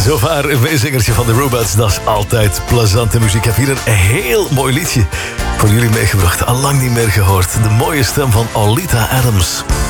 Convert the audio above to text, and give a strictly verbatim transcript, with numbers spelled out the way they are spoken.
Zowaar een meezingertje van de Robots. Dat is altijd plezante muziek. Ik heb hier een heel mooi liedje voor jullie meegebracht. Al lang niet meer gehoord. De mooie stem van Oleta Adams.